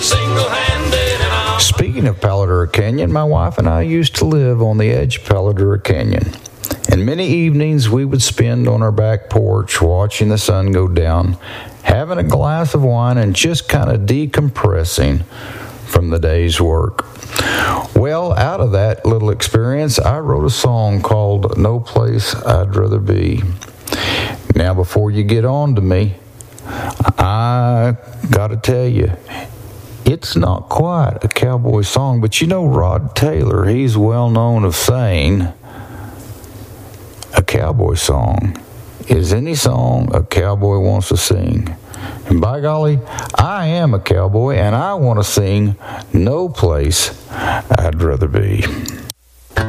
single-handed and all. Speaking of Palo Canyon, my wife and I used to live on the edge of Palo Canyon. And many evenings we would spend on our back porch watching the sun go down, having a glass of wine, and just kind of decompressing from the day's work. Well, out of that little experience, I wrote a song called No Place I'd Rather Be. Now, before you get on to me, I gotta tell you, it's not quite a cowboy song, but you know Rod Taylor, he's well known of saying a cowboy song is any song a cowboy wants to sing. And by golly, I am a cowboy, and I want to sing No Place I'd Rather Be.